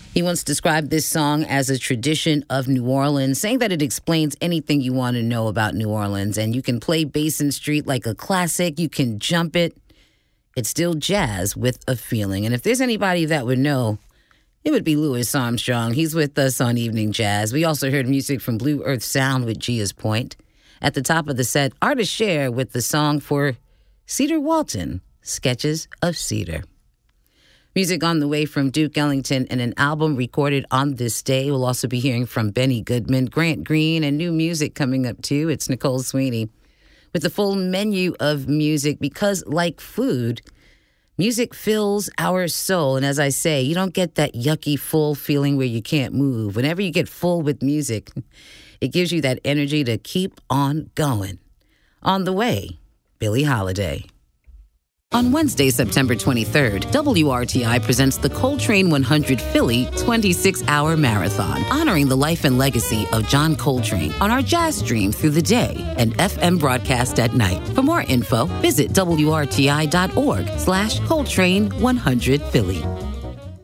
He once described this song as a tradition of New Orleans, saying that it explains anything you want to know about New Orleans. And you can play Basin Street like a classic. You can jump it. It's still jazz with a feeling. And if there's anybody that would know, it would be Louis Armstrong. He's with us on Evening Jazz. We also heard music from Blue Earth Sound with Gia's Point. At the top of the set, Artist Share with the song for Cedar Walton, Sketches of Cedar. Music on the way from Duke Ellington and an album recorded on this day. We'll also be hearing from Benny Goodman, Grant Green, and new music coming up too. It's Nicole Sweeney with the full menu of music because, like food, music fills our soul. And as I say, you don't get that yucky full feeling where you can't move. Whenever you get full with music, it gives you that energy to keep on going. On the way, Billie Holiday. On Wednesday, September 23rd, WRTI presents the Coltrane 100 Philly 26-hour marathon, honoring the life and legacy of John Coltrane on our jazz stream through the day and FM broadcast at night. For more info, visit WRTI.org/Coltrane 100 Philly.